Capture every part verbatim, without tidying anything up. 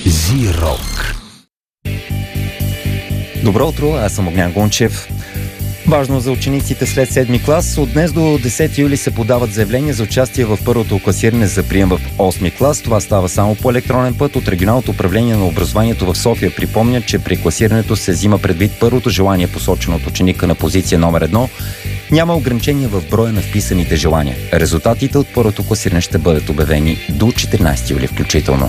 Зирок. Добро утро, аз съм Огнян Гончев. Важно за учениците след седми клас. От днес до десети юли се подават заявления за участие в първото класиране за прием в осми клас. Това става само по електронен път. От Регионалното управление на образованието в София припомня, че при класирането се взима предвид първото желание, посочено от ученика на позиция номер едно. Няма ограничения в броя на вписаните желания. Резултатите от първото класиране ще бъдат обявени до четиринадесети юли включително.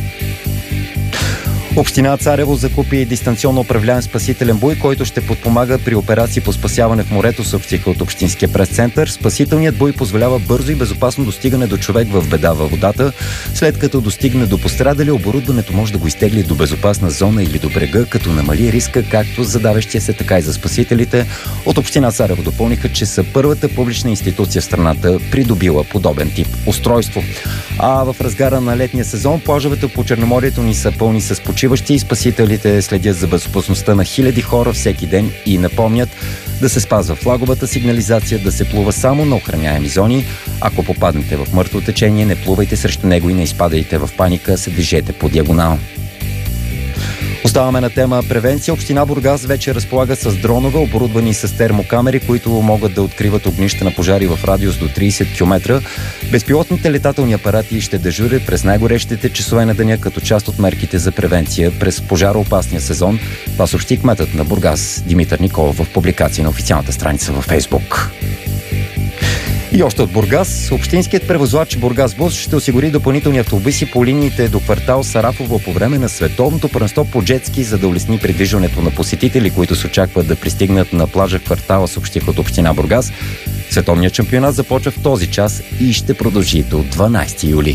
Община Царево закупи дистанционно управляем спасителен буй, който ще подпомага при операции по спасяване в морето, съобщиха от Общинския прес-център. Спасителният буй позволява бързо и безопасно достигане до човек в беда във водата. След като достигне до пострадали, оборудването може да го изтегли до безопасна зона или до брега, като намали риска както за давещия се, така и за спасителите. От Община Царево допълниха, че са първата публична институция в страната, придобила подобен тип устройство. А в разгара на летния сезон плажовете по Черноморието ни са пълни с почиващи и спасителите следят за безопасността на хиляди хора всеки ден и напомнят да се спазва флаговата сигнализация, да се плува само на охраняеми зони. Ако попаднете в мъртво течение, не плувайте срещу него и не изпадайте в паника, се движете по диагонал. Оставаме на тема превенция. Община Бургас вече разполага с дронове, оборудвани с термокамери, които могат да откриват огнища на пожари в радиус до тридесет километра. Безпилотните летателни апарати ще дежурят през най-горещите часове на деня като част от мерките за превенция през пожароопасния сезон. Това съобщи кметът на Бургас Димитър Николов в публикация на официалната страница във Фейсбук. И още от Бургас, общинският превозвач Бургас-Бус ще осигури допълнителни автобуси по линиите до квартал Сарафово по време на световното първенство по джетски, за да улесни придвижването на посетители, които се очакват да пристигнат на плажа в квартала, съобщиха от община Бургас. Световният шампионат започва в този час и ще продължи до дванадесети юли.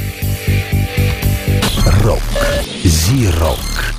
Рок. Зирок.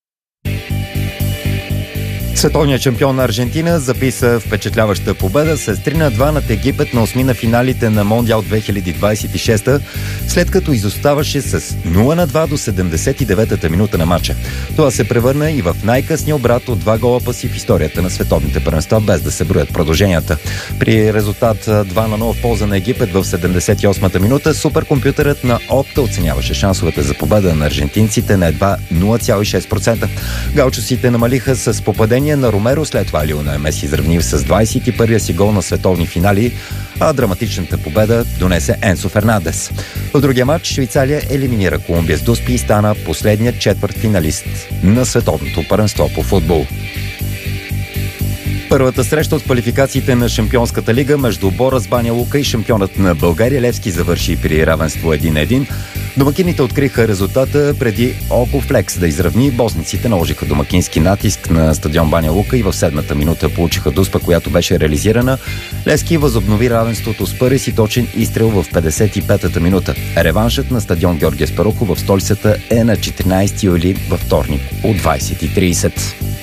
Световният шампион на Аржентина записа впечатляваща победа с три на два над Египет на осми на финалите на Мондиал две хиляди двадесет и шеста, след като изоставаше с нула на два до седемдесет и деветата минута на матча. Това се превърна и в най-късния обрат от два гола паси в историята на световните първенства, без да се броят продълженията. При резултат два на нула в полза на Египет в седемдесет и осмата минута, суперкомпютърът на Опта оценяваше шансовете за победа на аржентинците на едва нула цяло и шест процента. Гаучосите намалиха с попадение на Ромеро, след това Лионел Меси изравни с двадесет и първия си гол на световни финали, а драматичната победа донесе Енсо Фернандес. В другия матч Швейцария елиминира Колумбия с дуспи и стана последният четвъртфиналист на световното първенство по футбол. Първата среща от квалификациите на Шампионската лига между Борас Баня Лука и шампионът на България Левски завърши при равенство един на един. Домакините откриха резултата преди Окофлекс да изравни. Босниците наложиха домакински натиск на стадион Баня Лука и в седмата минута получиха дуспа, която беше реализирана. Левски възобнови равенството с първи си точен изстрел в петдесет и петата минута. Реваншът на стадион Георги Аспарухов в столицата е на четиринадесети юли във вторник от двадесет и тридесет.